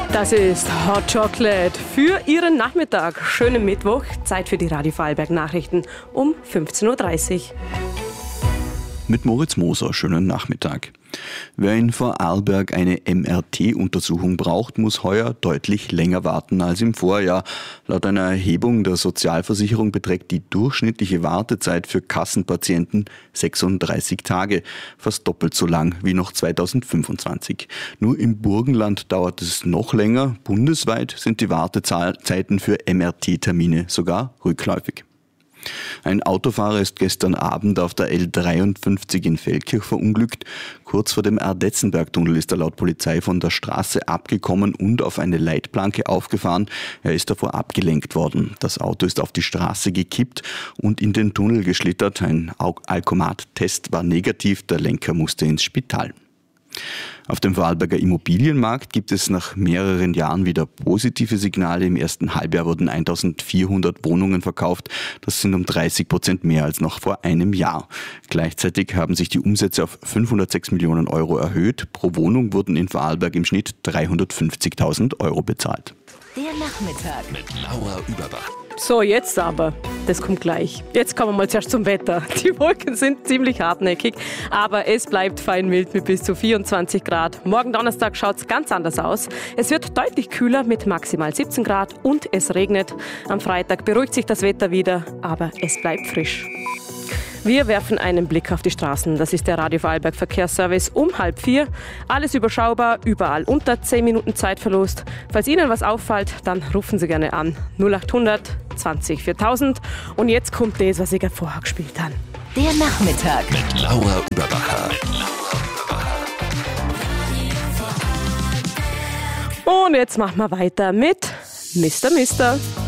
Das ist Hot Chocolate für Ihren Nachmittag. Schönen Mittwoch, Zeit für die Radio Vorarlberg Nachrichten um 15.30 Uhr. Mit Moritz Moser, schönen Nachmittag. Wer in Vorarlberg eine MRT-Untersuchung braucht, muss heuer deutlich länger warten als im Vorjahr. Laut einer Erhebung der Sozialversicherung beträgt die durchschnittliche Wartezeit für Kassenpatienten 36 Tage, fast doppelt so lang wie noch 2025. Nur im Burgenland dauert es noch länger. Bundesweit sind die Wartezeiten für MRT-Termine sogar rückläufig. Ein Autofahrer ist gestern Abend auf der L53 in Feldkirch verunglückt. Kurz vor dem Erdetzenberg-Tunnel ist er laut Polizei von der Straße abgekommen und auf eine Leitplanke aufgefahren. Er ist davor abgelenkt worden. Das Auto ist auf die Straße gekippt und in den Tunnel geschlittert. Ein Alkomat-Test war negativ, der Lenker musste ins Spital. Auf dem Vorarlberger Immobilienmarkt gibt es nach mehreren Jahren wieder positive Signale. Im ersten Halbjahr wurden 1400 Wohnungen verkauft. Das sind um 30% mehr als noch vor einem Jahr. Gleichzeitig haben sich die Umsätze auf 506 Millionen Euro erhöht. Pro Wohnung wurden in Vorarlberg im Schnitt 350.000 Euro bezahlt. Der Nachmittag mit Laura Überbach. So, jetzt aber, das kommt gleich. Jetzt kommen wir mal zuerst zum Wetter. Die Wolken sind ziemlich hartnäckig, aber es bleibt fein mild mit bis zu 24 Grad. Morgen Donnerstag schaut es ganz anders aus. Es wird deutlich kühler mit maximal 17 Grad und es regnet. Am Freitag beruhigt sich das Wetter wieder, aber es bleibt frisch. Wir werfen einen Blick auf die Straßen. Das ist der Radio Vorarlberg Verkehrsservice um 3:30. Alles überschaubar, überall unter 10 Minuten Zeitverlust. Falls Ihnen was auffällt, dann rufen Sie gerne an. 0800 20 4000. Und jetzt kommt das, was ich gerade vorher gespielt habe. Der Nachmittag mit Laura Überbacher. Und jetzt machen wir weiter mit Mr. Mister.